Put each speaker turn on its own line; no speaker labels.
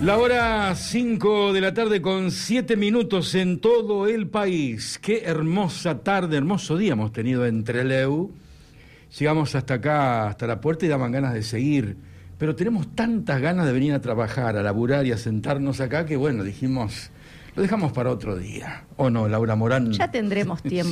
La hora 5 de la tarde con 7 minutos en todo el país. Qué hermosa tarde, hermoso día hemos tenido en Trelew. Llegamos hasta acá, hasta la puerta y daban ganas de seguir. Pero tenemos tantas ganas de venir a trabajar, a laburar y a sentarnos acá que bueno, dijimos, lo dejamos para otro día. ¿O no, Laura Morán?
Ya tendremos tiempo.